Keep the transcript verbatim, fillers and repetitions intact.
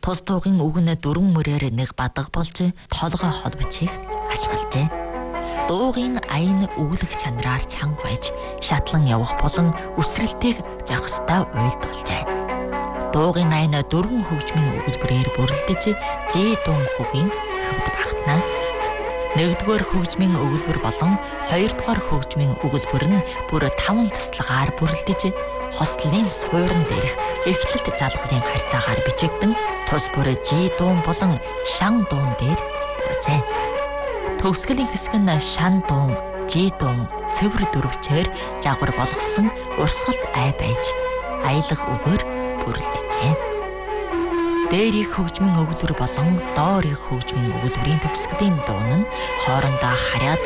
Тус дуугийн үг нь дөрвөн мөрөөр нэг бадаг болж толгой холбочийг ашиглажээ. Дуугийн аян үглэх чанараар чанга байж шатлан явах болон үсрэлтийг зохих ёстой уйлд болжээ. Дуугийн аян дөрвөн хөгжмийн өгүүлбэрээр бүрэлдэж Ж дуун хүүгийн хөвд багтана. Нэгдүгээр хөгжмийн өгүүлбэр болон хоёрдугаар хөгжмийн өгүүлбэр нь бүр таван таслагаар бүрэлдэж хослолын суурин дээрх эхлэлт залгалын харьцаагаар бичигдэн тус бүр Ж дуун болон шан дуун дээр буужээ. Төгсгөлийн хэсэг нь шан дуун, Ж дуун, цэвэр дөрвчээр жагвар болгосон урсгалт ай байж аялах үгээр бүрэлдэжээ. Дээрх хөгжмийн өгүүлбэр болон доорх хөгжмийн өгүүлбэрийн төгсгөлийн дуун нь хоорондоо харьяа